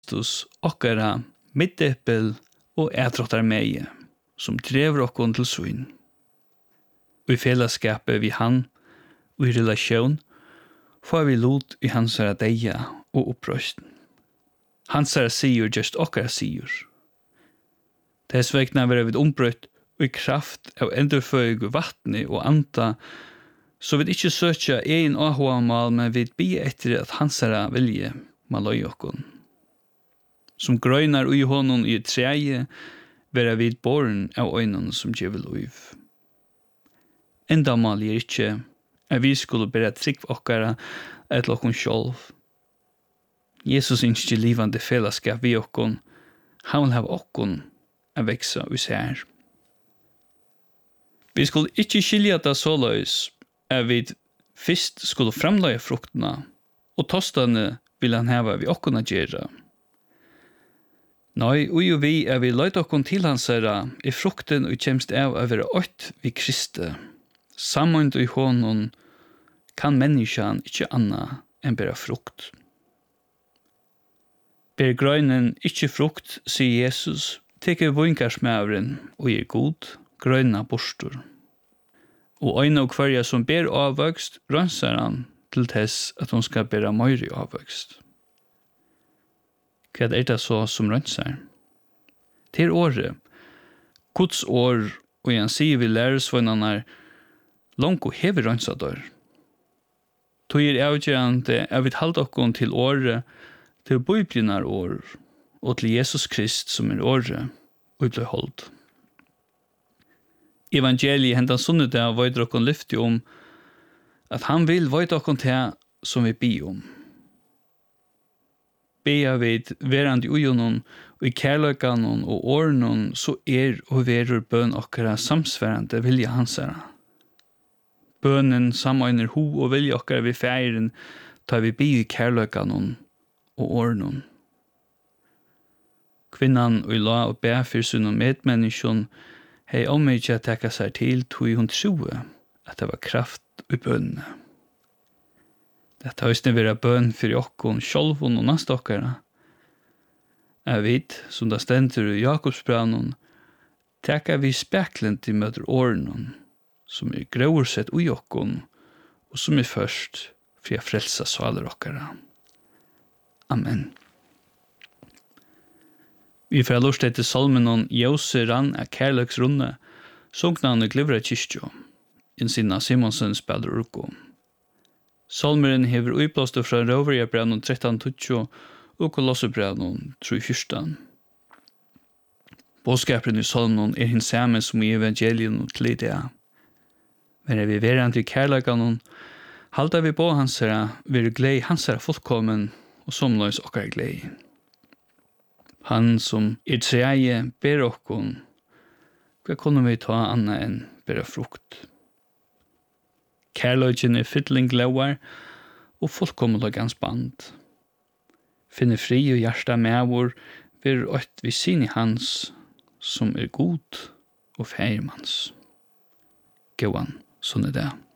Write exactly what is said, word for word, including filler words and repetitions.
Kristus okkara middeppel og ætrottar meie, som drever okkon til svinn. Og i fellesskapet vi han, og i relasjon, får vi lot i hansara deia og opprøsten. Hansara sier just okkara sier. Tess vegna vera vid ombrøtt og i kraft av endurføyg og vattni og anta, så vi ikkje søkja ein ahoamal, men vi be etter at hansara vilje ma løy okkon. Som grøynar ui honom i treie, vera vid born av øynon som djevel uiv. Enda mal er ikkje at vi skulle bera trygg okkara et lokkon sjolv. Jesus innskje livande fellesskap vi okkon, han vil hava okkon a veksa ui sær. Vi skulle ikkje skilja det såløys at vi fyrst skulle framløye fruktene, og tostane vil han hava vi okkon a gjerra. Nei, ui og vi er vi løyt okkon til hans herra, i frukten og kjemst av å være ått vi Kristi. Sammøynd i hånden kan menneskjan ikkje anna enn bera frukt. Ber grøynen ikkje frukt, sier Jesus, teker vinkarsmævren og gir god, grøyna borstor. Og øyne og kvarja som ber avvøkst, rønser han til tess at hun skal bera møyri avvøkst. Hva er det så som rønser? Det er året, Guds år, og han sier vi læresvønnerne, langt og hever rønsadør. Tog er avgjørende at vi halde okkon til året, til bøyblinar år, og til Jesus Krist som er året, og ble holdt. Evangeliet hentan sunnedag veit okkon lyfti om at han vil veit okkon til som vi bi om. Bea vid verandi ujonon og i kærløkanon og årenon så er og verur bøn okkara samsverande vilja hansara. Bønnen samøyner ho og vilja okkara vi feiren tar vi bi i kærløkanon og årenon. Kvinnan og la og bea fyrir sunn og medmenneskjon hei ommeidja tekka seg til tog hun troe at det var kraft i bønnene. Dette høysne vera bøn fyrir okkon, sjolvun og nast okkara. Jeg vet, som det stendur i Jakobsbraunen, tekka vi speklent i møter årenon, som er graursett ui okkon, og som er først for jeg frelsa svaler okkara. Amen. Vi får lort etter salmenon Jose rann av kærløksrunne, sogna han i Glivra kyrkjo, innsinna Simonsen spiller urko. Salmeren hever uiblåst fra Roverjabrevnen tretton tutjo og Kolossebrevnen tre fjorton. Bådskapen i salmen er hin samme som i evangelien og til idea. Men er vi verand i kærløkanon, halda vi på hans herra, vi er glei hans herra fullkommen og somløys okkar glei. Han som er treie ber okkon, hva kunne vi ta anna enn bera frukt. Kærløgjen er fytling lauar og fullkommelagans band. Finne fri og hjersta mævor vir ått vi sin i hans som er god og feirmans. Gåan, sånn er det.